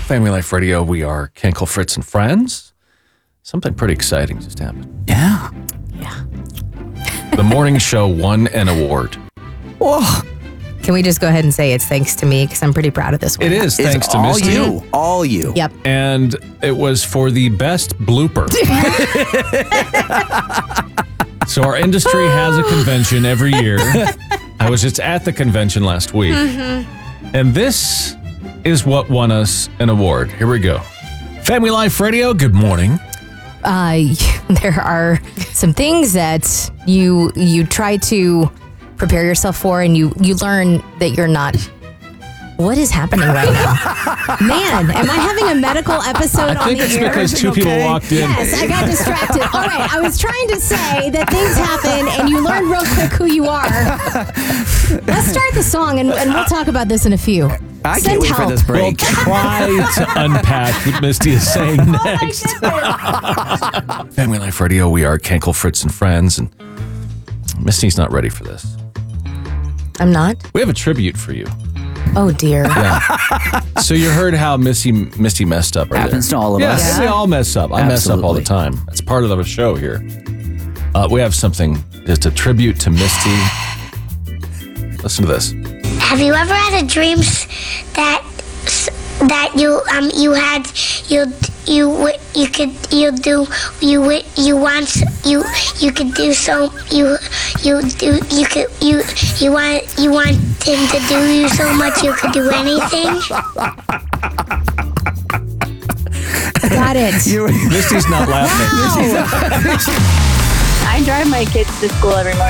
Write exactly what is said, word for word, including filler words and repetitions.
Family Life Radio. We are Kenkel, Fritz, and Friends. Something pretty exciting just happened. Yeah. Yeah. The morning show won an award. Whoa. Can we just go ahead and say it's thanks to me because I'm pretty proud of this one. It is It's thanks to all Misty. you. All you. Yep. And it was for the best blooper. So our industry has a convention every year. I was just at the convention last week. Mm-hmm. And this is what won us an award. Here we go. Family Life Radio, good morning. Uh, there are some things that you you try to prepare yourself for, and you you learn that you're not. What is happening right now? Man, am I having a medical episode I on think the it's air? because two people okay? walked in. Yes, I got distracted. All right, I was trying to say that things happen and you learn real quick who you are. Let's start the song and, and we'll talk about this in a few. I Send can't wait for help. this We'll break. try to unpack what Misty is saying Oh my next. goodness. Family Life Radio, we are Kenkel, Fritz, and Friends, and Misty's not ready for this. I'm not? We have a tribute for you. Oh, dear. Yeah. So you heard how Misty Misty messed up earlier. Happens to all of yeah, us. we all mess up. I mess up all the Absolutely. time. It's part of the show here. Uh, we have something just a tribute to Misty. Listen to this. Have you ever had a dream s- that s- that you um you had you you w- you could you do you w- you want you you could do so you you do you could you you want you want him to do you so much you could do anything? Got it. You- Misty's not laughing. I drive my kids to school every morning.